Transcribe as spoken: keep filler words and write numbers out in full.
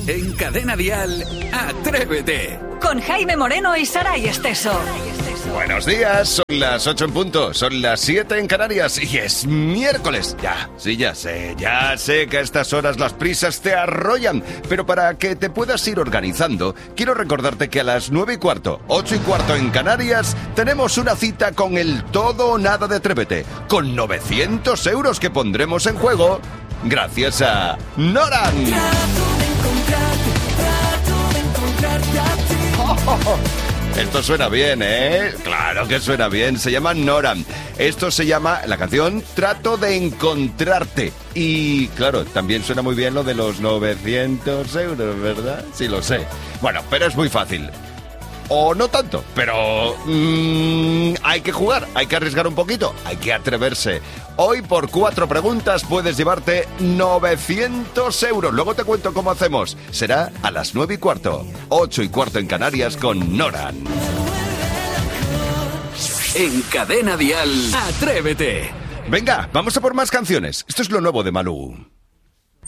En Cadena Dial, Atrévete. Con Jaime Moreno y Saray Esteso. Buenos días, son las ocho en punto, son las siete en Canarias y es miércoles. Ya, sí, ya sé, ya sé que a estas horas las prisas te arrollan, pero para que te puedas ir organizando, quiero recordarte que a las nueve y cuarto, ocho y cuarto en Canarias, tenemos una cita con el todo o nada de Atrévete, con novecientos euros que pondremos en juego gracias a Noran. Esto suena bien, ¿eh? Claro que suena bien. Se llama Noran. Esto se llama, la canción, Trato de Encontrarte. Y, claro, también suena muy bien lo de los novecientos euros, ¿verdad? Sí, lo sé. Bueno, pero es muy fácil. O no tanto, pero mmm, hay que jugar, hay que arriesgar un poquito, hay que atreverse. Hoy por cuatro preguntas puedes llevarte novecientos euros. Luego te cuento cómo hacemos. Será a las nueve y cuarto, ocho y cuarto en Canarias con Noran. En Cadena Dial, Atrévete. Venga, vamos a por más canciones. Esto es lo nuevo de Malú.